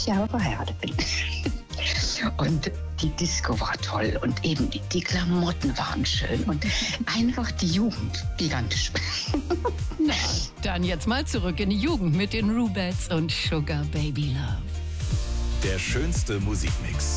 30 Jahre verheiratet bin. Und die Disco war toll und eben die Klamotten waren schön und einfach die Jugend gigantisch. Na, dann jetzt mal zurück in die Jugend mit den Rubettes und Sugar Baby Love. Der schönste Musikmix.